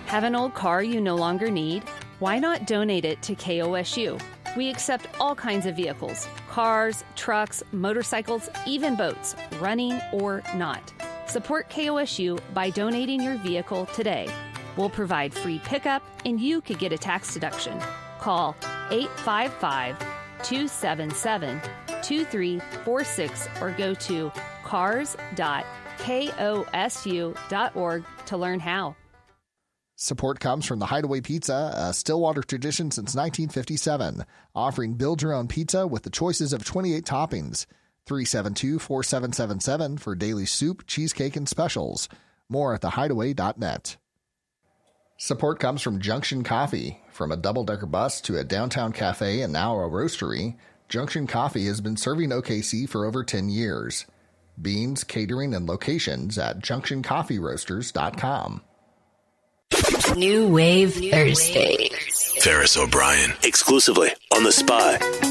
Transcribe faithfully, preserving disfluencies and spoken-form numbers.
Have an old car you no longer need? Why not donate it to K O S U? We accept all kinds of vehicles, cars, trucks, motorcycles, even boats, running or not. Support K O S U by donating your vehicle today. We'll provide free pickup and you could get a tax deduction. Call eight five five, two seven seven, two three four six or go to cars dot kosu dot org to learn how. Support comes from the Hideaway Pizza, a Stillwater tradition since nineteen fifty-seven, offering build-your-own pizza with the choices of twenty-eight toppings. three seven two, four seven seven seven for daily soup, cheesecake, and specials. More at the hideaway dot net. Support comes from Junction Coffee. From a double-decker bus to a downtown cafe and now a roastery, Junction Coffee has been serving O K C for over ten years. Beans, catering, and locations at junction coffee roasters dot com. New Wave Thursday. Ferris O'Brien, exclusively on The Spy.